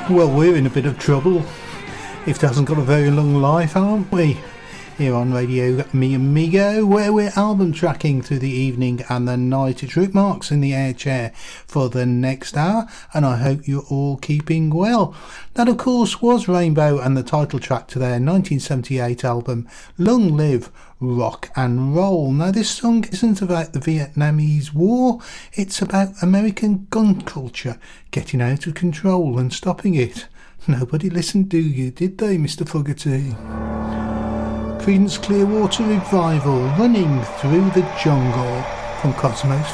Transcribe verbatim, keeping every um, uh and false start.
Well, we're in a bit of trouble. If it hasn't got a very long life, aren't we? Here on Radio Mi Amigo, where we're album tracking through the evening and the night. It's Root Marks in the air chair for the next hour, and I hope you're all keeping well. That, of course, was Rainbow and the title track to their nineteen seventy-eight album, Long Live Rock and Roll. Now, this song isn't about the Vietnamese War, it's about American gun culture getting out of control and stopping it. Nobody listened, do you, did they, Mister Fogerty? Creedence Clearwater Revival, Running Through the Jungle, from Cosmos